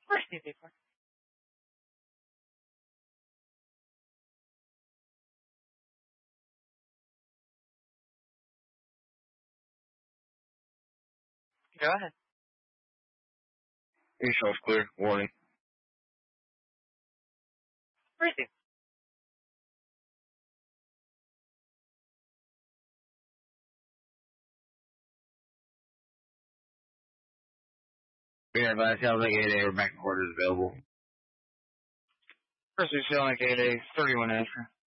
Where's the paper? Go ahead. Yourself clear. Warning. Receive. Be advised, sounds like 8A or back quarters available. First, we feel like 8A, 31 after.